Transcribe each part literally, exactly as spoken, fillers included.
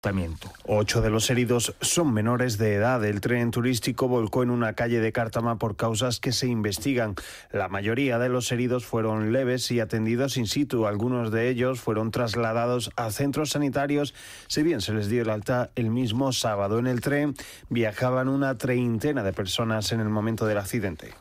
Ocho de los heridos son menores de edad. El tren turístico volcó en una calle de Cártama por causas que se investigan. La mayoría de los heridos fueron leves y atendidos in situ. Algunos de ellos fueron trasladados a centros sanitarios, si bien se les dio el alta el mismo sábado. En el tren viajaban una treintena de personas en el momento del accidente.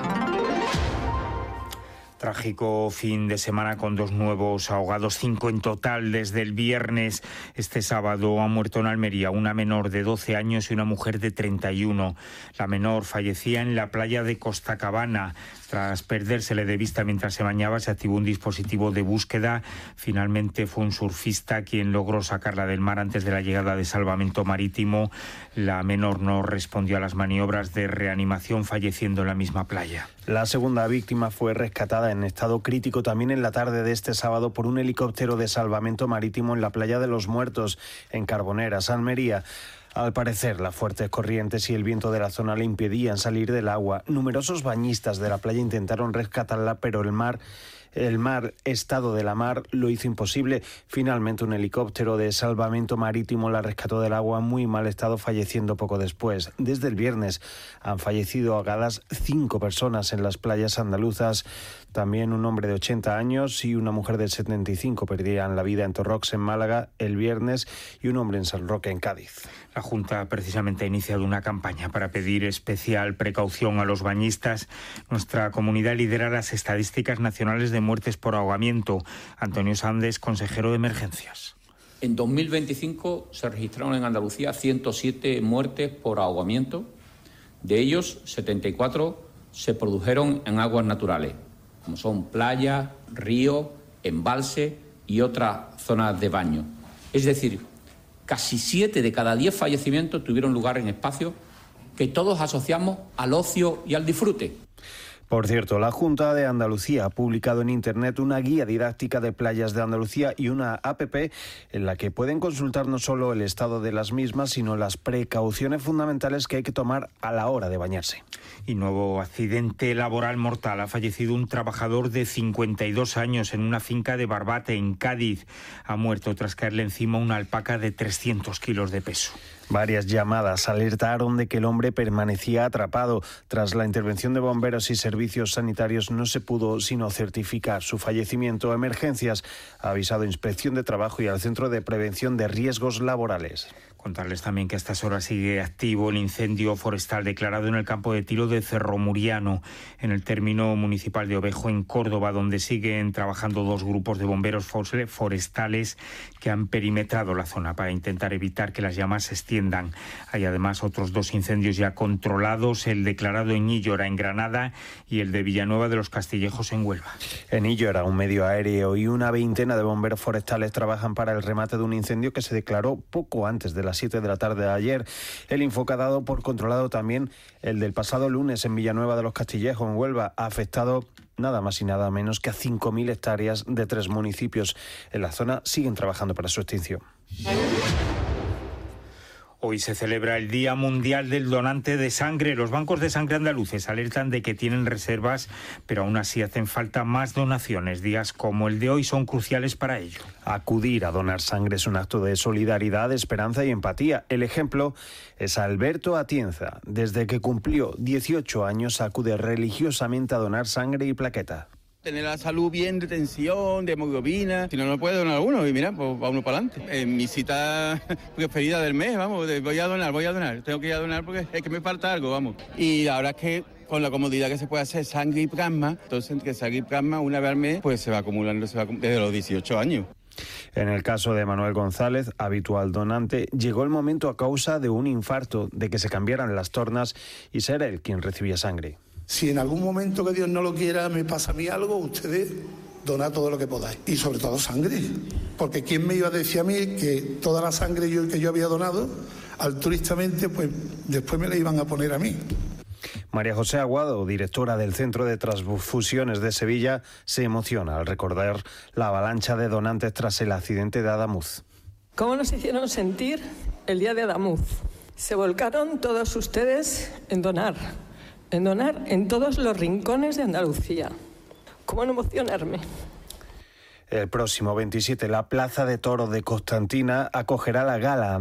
Trágico fin de semana con dos nuevos ahogados, cinco en total desde el viernes. Este sábado han muerto en Almería una menor de doce años y una mujer de treinta y uno. La menor fallecía en la playa de Costacabana. Tras perdérsele de vista mientras se bañaba, se activó un dispositivo de búsqueda. Finalmente fue un surfista quien logró sacarla del mar antes de la llegada de salvamento marítimo. La menor no respondió a las maniobras de reanimación, falleciendo en la misma playa. La segunda víctima fue rescatada en estado crítico también en la tarde de este sábado por un helicóptero de salvamento marítimo en la playa de los Muertos, en Carboneras, Almería. Al parecer, las fuertes corrientes y el viento de la zona le impedían salir del agua. Numerosos bañistas de la playa intentaron rescatarla, pero el mar... El mar estado de la mar lo hizo imposible. Finalmente, un helicóptero de salvamento marítimo la rescató del agua en muy mal estado, falleciendo poco después. Desde el viernes han fallecido ahogadas cinco personas en las playas andaluzas. También un hombre de ochenta años y una mujer de setenta y cinco perdían la vida en Torrox, en Málaga, el viernes, y un hombre en San Roque, en Cádiz. La Junta precisamente ha iniciado una campaña para pedir especial precaución a los bañistas. Nuestra comunidad lidera las estadísticas nacionales de muertes por ahogamiento. Antonio Sandes, consejero de Emergencias. En dos mil veinticinco se registraron en Andalucía ciento siete muertes por ahogamiento. De ellos, setenta y cuatro se produjeron en aguas naturales, como son playas, ríos, embalses y otras zonas de baño. Es decir, casi siete de cada diez fallecimientos tuvieron lugar en espacios que todos asociamos al ocio y al disfrute. Por cierto, la Junta de Andalucía ha publicado en Internet una guía didáctica de playas de Andalucía y una app en la que pueden consultar no solo el estado de las mismas, sino las precauciones fundamentales que hay que tomar a la hora de bañarse. Y nuevo accidente laboral mortal. Ha fallecido un trabajador de cincuenta y dos años en una finca de Barbate, en Cádiz. Ha muerto tras caerle encima una alpaca de trescientos kilos de peso. Varias llamadas alertaron de que el hombre permanecía atrapado. Tras la intervención de bomberos y servicios sanitarios no se pudo sino certificar su fallecimiento. Emergencias ha avisado a Inspección de Trabajo y al Centro de Prevención de Riesgos Laborales. Contarles también que a estas horas sigue activo el incendio forestal declarado en el campo de tiro de Cerro Muriano, en el término municipal de Ovejo, en Córdoba, donde siguen trabajando dos grupos de bomberos forestales que han perimetrado la zona para intentar evitar que las llamas se extiendan. Hay además otros dos incendios ya controlados, el declarado en Illora, en Granada, y el de Villanueva de los Castillejos, en Huelva. En Illora, un medio aéreo y una veintena de bomberos forestales trabajan para el remate de un incendio que se declaró poco antes de las siete de la tarde de ayer. El info ha dado por controlado también el del pasado lunes en Villanueva de los Castillejos, en Huelva. Ha afectado nada más y nada menos que a cinco mil hectáreas de tres municipios. En la zona siguen trabajando para su extinción. Hoy se celebra el Día Mundial del Donante de Sangre. Los bancos de sangre andaluces alertan de que tienen reservas, pero aún así hacen falta más donaciones. Días como el de hoy son cruciales para ello. Acudir a donar sangre es un acto de solidaridad, esperanza y empatía. El ejemplo es Alberto Atienza. Desde que cumplió dieciocho años acude religiosamente a donar sangre y plaquetas. Tener la salud bien de tensión, de hemoglobina. Si no, no puede donar uno y mira, pues va uno para adelante. En mi cita preferida del mes, vamos, voy a donar, voy a donar. Tengo que ir a donar porque es que me falta algo, vamos. Y la verdad es que con la comodidad que se puede hacer sangre y plasma, entonces entre sangre y plasma una vez al mes, pues se va acumulando se va, desde los dieciocho años. En el caso de Manuel González, habitual donante, llegó el momento a causa de un infarto, de que se cambiaran las tornas y ser él quien recibía sangre. Si en algún momento que Dios no lo quiera me pasa a mí algo, ustedes donad todo lo que podáis. Y sobre todo sangre. Porque ¿quién me iba a decir a mí que toda la sangre yo, que yo había donado, altruistamente, pues después me la iban a poner a mí? María José Aguado, directora del Centro de Transfusiones de Sevilla, se emociona al recordar la avalancha de donantes tras el accidente de Adamuz. ¿Cómo nos hicieron sentir el día de Adamuz? Se volcaron todos ustedes en donar. en donar en todos los rincones de Andalucía. ¿Cómo no emocionarme? El próximo veintisiete, la Plaza de Toros de Constantina acogerá la gala